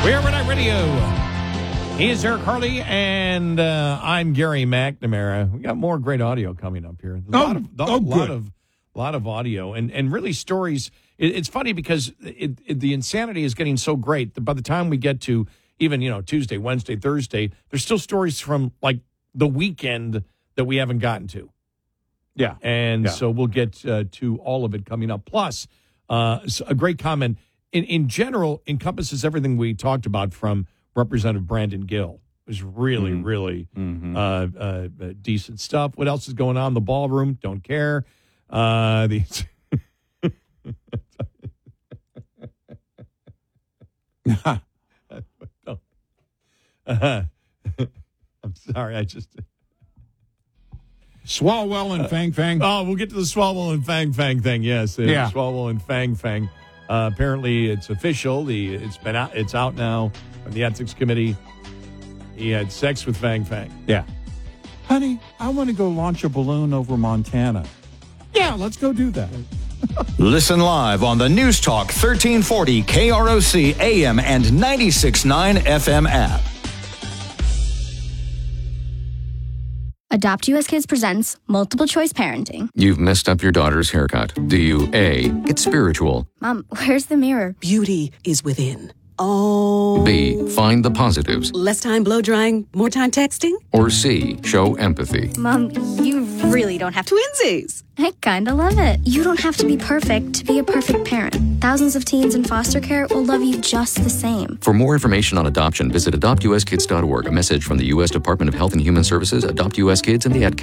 We're Red Radio. He is Eric Harley, and I'm Gary McNamara. We got more great audio coming up here. A lot of audio, and really stories. It's funny because the insanity is getting so great that by the time we get to even Tuesday, Wednesday, Thursday, there's still stories from like the weekend that we haven't gotten to. Yeah, so we'll get to all of it coming up. Plus, a great comment. In general, encompasses everything we talked about from Representative Brandon Gill. It was really decent stuff. What else is going on in the ballroom? Don't care. I'm sorry, I just... Swalwell and Fang Fang. Oh, we'll get to the Swalwell and Fang Fang thing. Yes, yeah. Swalwell and Fang Fang. Apparently, it's official. It's out now from the ethics committee. He had sex with Fang Fang. Yeah, honey, I want to go launch a balloon over Montana. Yeah, let's go do that. Listen live on the News Talk 1340 KROC AM and 96.9 FM app. Adopt US Kids presents Multiple Choice Parenting. You've messed up your daughter's haircut. Do you A, get spiritual? Mom, where's the mirror? Beauty is within. Oh. B, find the positives? Less time blow drying, more time texting? Or C, show empathy? Mom, you really don't have to. Twinsies! I kinda love it. You don't have to be perfect to be a perfect parent. Thousands of teens in foster care will love you just the same. For more information on adoption, visit adoptuskids.org. A message from the U.S. Department of Health and Human Services, Adopt U.S. Kids, and the Ad Council.